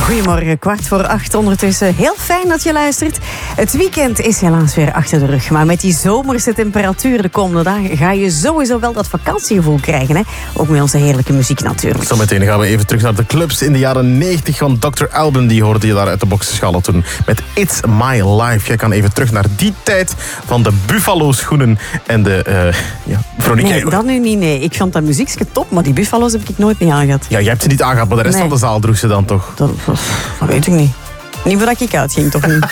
Goedemorgen, 7:15 ondertussen. Heel fijn dat je luistert. Het weekend is helaas weer achter de rug. Maar met die zomerse temperatuur de komende dagen ga je sowieso wel dat vakantiegevoel krijgen. Hè? Ook met onze heerlijke muziek natuurlijk. Zometeen gaan we even terug naar de clubs in de jaren 90 van Dr. Alban. Die hoorde je daar uit de box schallen toen met It's My Life. Jij kan even terug naar die tijd van de Buffalo schoenen en de Veronica. Nee, dat nu niet, nee. Ik vond dat muziekje top, maar die Buffalo's heb ik nooit niet aangehad. Ja, jij hebt ze niet aangehad, maar de rest van de zaal droeg ze dan toch? Dat weet ik niet. Niet voordat ik uitging, toch niet?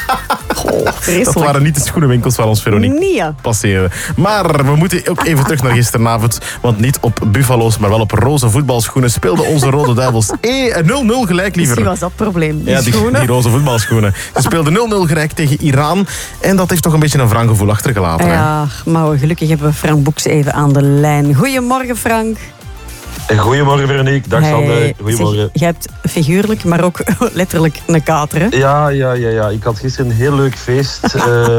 Dat waren niet de schoenenwinkels waar ons Veronique passeerde. Maar we moeten ook even terug naar gisteravond. Want niet op Buffalo's, maar wel op roze voetbalschoenen speelden onze Rode Duivels 0-0 gelijk, liever. Misschien was dat het probleem. Die roze voetbalschoenen. Ze speelden 0-0 gelijk tegen Iran. En dat heeft toch een beetje een wrang gevoel achtergelaten. Ja, maar gelukkig hebben we Frank Boeks even aan de lijn. Goedemorgen, Frank. Goedemorgen, Veronique. Dag, Sander. Goedemorgen. Je hebt figuurlijk, maar ook letterlijk een kater, hè? Ja. Ik had gisteren een heel leuk feest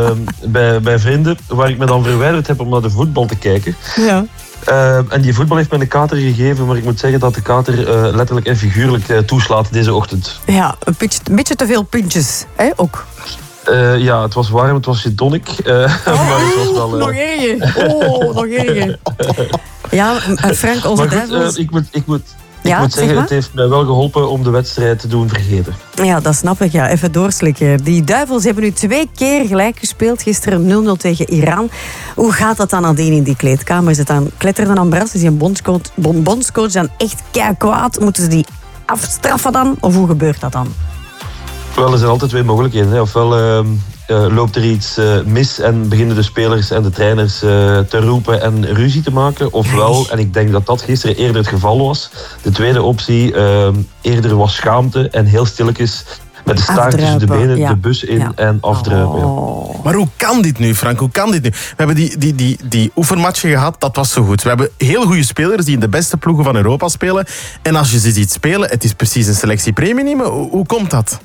bij vrienden, waar ik me dan verwijderd heb om naar de voetbal te kijken. Ja. En die voetbal heeft mij een kater gegeven, maar ik moet zeggen dat de kater letterlijk en figuurlijk toeslaat deze ochtend. Ja, een beetje te veel puntjes, hè, ook. Ja, het was warm, het was gin tonic. Maar het was wel... Nog erger. Nog erger. Ja, Frank, onze Duivels... Ik moet zeggen, het heeft mij wel geholpen om de wedstrijd te doen vergeten. Ja, dat snap ik. Ja. Even doorslikken. Die Duivels hebben nu 2 keer gelijk gespeeld. Gisteren 0-0 tegen Iran. Hoe gaat dat dan nadien in die kleedkamer? Is het dan kletterden aan bras? Is die bondscoach dan echt keikwaad? Moeten ze die afstraffen dan? Of hoe gebeurt dat dan? Wel, er zijn altijd 2 mogelijkheden. Hè. Ofwel loopt er iets mis en beginnen de spelers en de trainers te roepen en ruzie te maken. Ofwel, en ik denk dat dat gisteren eerder het geval was, de tweede optie eerder was schaamte en heel stilletjes met de staart tussen de benen de bus in en afdruipen. Ja. Maar hoe kan dit nu, Frank? Hoe kan dit nu? We hebben die oefenmatchen gehad, dat was zo goed. We hebben heel goede spelers die in de beste ploegen van Europa spelen. En als je ze ziet spelen, het is precies een selectiepremie nemen. Hoe komt dat?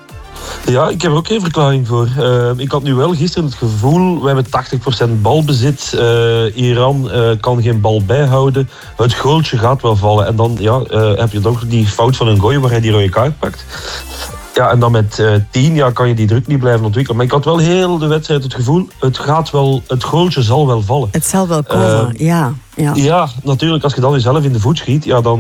Ja, ik heb er ook geen verklaring voor. Ik had nu wel gisteren het gevoel, we hebben 80% balbezit. Iran kan geen bal bijhouden. Het goaltje gaat wel vallen. En dan heb je toch die fout van een gooi waar hij die rode kaart pakt. Ja, en dan met 10 kan je die druk niet blijven ontwikkelen. Maar ik had wel heel de wedstrijd het gevoel, het goaltje zal wel vallen. Het zal wel komen, ja. Ja, natuurlijk, als je dan jezelf in de voet schiet, dan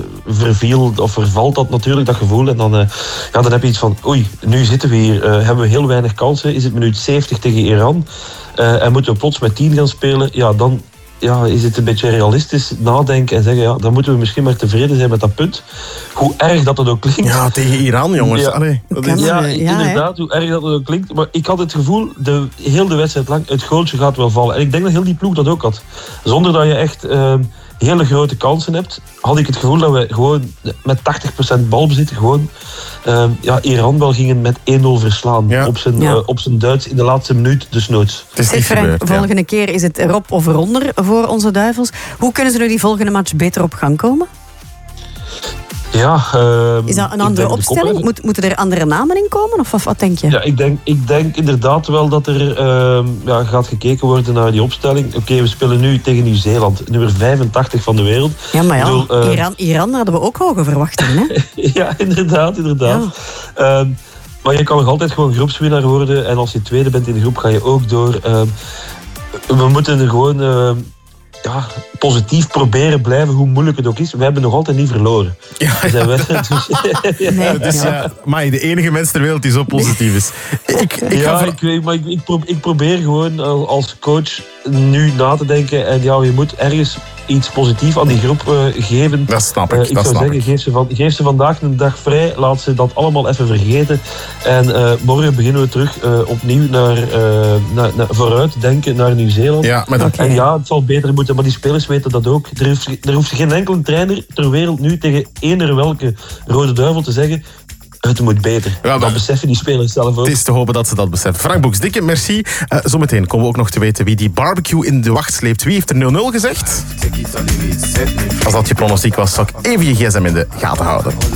vervalt dat natuurlijk, dat gevoel. En dan heb je iets van, oei, nu zitten we hier, hebben we heel weinig kansen. Is het minuut 70 tegen Iran en moeten we plots met 10 gaan spelen? Ja, dan is het een beetje realistisch nadenken en zeggen, dan moeten we misschien maar tevreden zijn met dat punt. Hoe erg dat ook klinkt. Ja, tegen Iran, jongens. Ja, inderdaad, hoe erg dat ook klinkt. Maar ik had het gevoel, heel de wedstrijd lang, het goaltje gaat wel vallen. En ik denk dat heel die ploeg dat ook had. Zonder dat je echt hele grote kansen hebt, had ik het gevoel dat we gewoon met 80% balbezit gewoon Iran wel gingen met 1-0 verslaan. Ja. Op zijn Duits in de laatste minuut desnoods. Het is niet gebeurd, volgende keer is het erop of eronder voor onze Duivels. Hoe kunnen ze nu die volgende match beter op gang komen? Ja, is dat een andere opstelling? Moeten er andere namen in komen? Of wat denk je? Ja, ik denk inderdaad wel dat er gaat gekeken worden naar die opstelling. Oké, we spelen nu tegen Nieuw-Zeeland, nummer 85 van de wereld. Ja, maar Iran hadden we ook hoge verwachtingen, hè? Ja, inderdaad. Ja. Maar je kan nog altijd gewoon groepswinnaar worden. En als je tweede bent in de groep, ga je ook door. We moeten er gewoon... positief proberen blijven, hoe moeilijk het ook is. We hebben nog altijd niet verloren. Maar de enige mens ter wereld die zo positief is. Ik probeer gewoon als coach nu na te denken. En je moet ergens iets positiefs aan die groep geven. Dat snap ik. Ik zou zeggen, geef ze vandaag een dag vrij. Laat ze dat allemaal even vergeten. En morgen beginnen we terug opnieuw naar vooruit denken naar Nieuw-Zeeland. Ja, en het zal beter moeten, maar die spelers weten dat ook. Er hoeft geen enkele trainer ter wereld nu tegen eender welke Rode Duivel te zeggen, het moet beter. Ja, dat beseffen die spelers zelf ook. Het is te hopen dat ze dat beseffen. Frank Boeks, dikke merci. Zometeen komen we ook nog te weten wie die barbecue in de wacht sleept. Wie heeft er 0-0 gezegd? Als dat je pronostiek was, zou ik even je gsm in de gaten houden.